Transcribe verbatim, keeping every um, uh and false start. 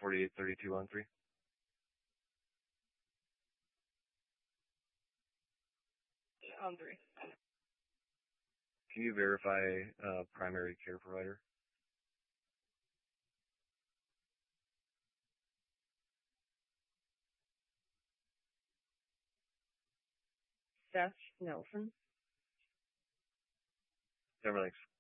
forty-eight thirty-two one three. On three. Can you verify uh, primary care provider? Seth Nelson. Everything's